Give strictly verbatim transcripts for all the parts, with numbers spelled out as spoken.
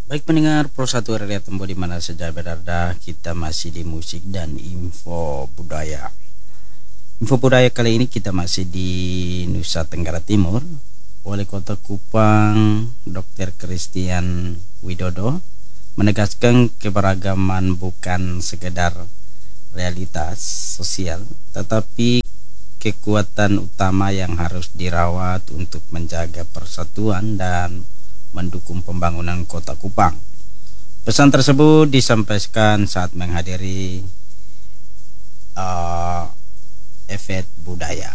Baik pendengar Pro satu R R I Tembo di mana saja berada, kita masih di musik dan info budaya. Info budaya kali ini kita masih di Nusa Tenggara Timur. Wali Kota Kupang, dokter Christian Widodo, menegaskan keberagaman bukan sekedar realitas sosial, tetapi kekuatan utama yang harus dirawat untuk menjaga persatuan dan mendukung pembangunan Kota Kupang. Pesan tersebut disampaikan saat menghadiri uh, event budaya.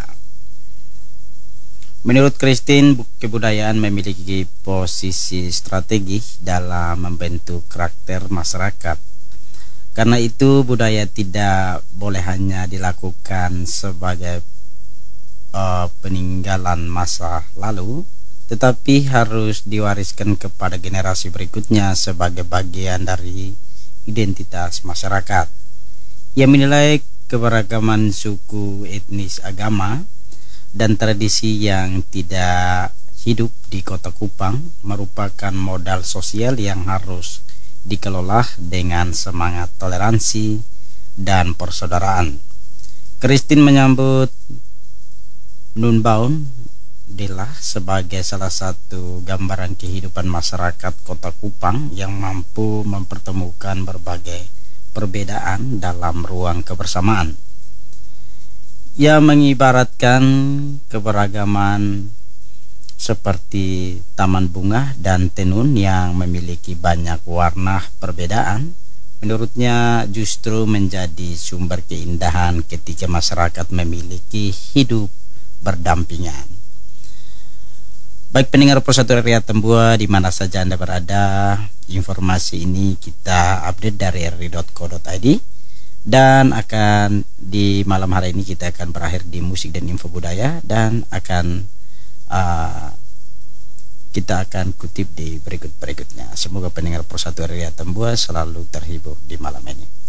Menurut Christine, kebudayaan memiliki posisi strategis dalam membentuk karakter masyarakat. Karena itu budaya tidak boleh hanya dilakukan sebagai uh, peninggalan masa lalu, tetapi harus diwariskan kepada generasi berikutnya sebagai bagian dari identitas masyarakat. Ia menilai keberagaman suku, etnis, agama, dan tradisi yang tidak hidup di Kota Kupang merupakan modal sosial yang harus dikelola dengan semangat toleransi dan persaudaraan. Christine menyambut Nunbaun Dela sebagai salah satu gambaran kehidupan masyarakat Kota Kupang yang mampu mempertemukan berbagai perbedaan dalam ruang kebersamaan. Ia mengibaratkan keberagaman seperti taman bunga dan tenun yang memiliki banyak warna perbedaan. Menurutnya justru menjadi sumber keindahan ketika masyarakat memiliki hidup berdampingan. Baik pendengar Pro satu R R I Tembua di mana saja Anda berada, informasi ini kita update dari r r i dot co dot i d, dan akan di malam hari ini kita akan berakhir di musik dan info budaya, dan akan uh, kita akan kutip di berikut-berikutnya. Semoga pendengar Pro satu R R I Tembua selalu terhibur di malam ini.